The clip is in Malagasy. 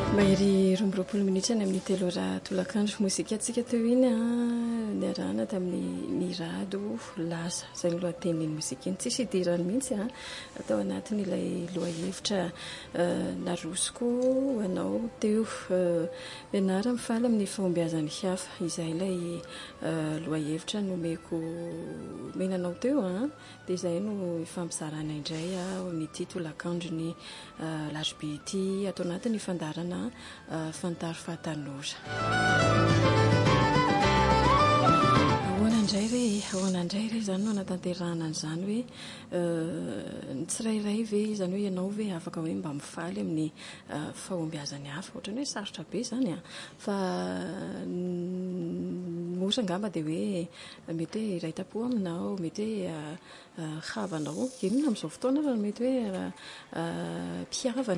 Mahery romboroapolo minitra any amin'ny telo raha tolakandro mozika atsika teo iny a niarahana tamin'ny rado lasa izay ny lohatenin'ny mozika iny tsisy idirany mihitsy a atao anatin'ilay lohahevitra narosoko anao teo ianara mifaly amin'ny fahombiazan'ny hafa izay ilay lohahevitra nomeko menanao teo a dia izay no ifampizarana indray amin'ity tolakandrony larobia ity atao anatin'ny fandarana fantaro fahatanora. Ahoana indray re izany no anatanterahana an'izany hoe ny tsirairay ve izany hoe ianao ve afaka hoe mba mifaly amin'ny fahombiazan'ny hafa ohatrany hoe sarotra be izany a fa mosa angamba dia hoe mety hoe iray-tapo aminao mety hoe havanao inona amin'izao fotoana fa mety hoe mpihavana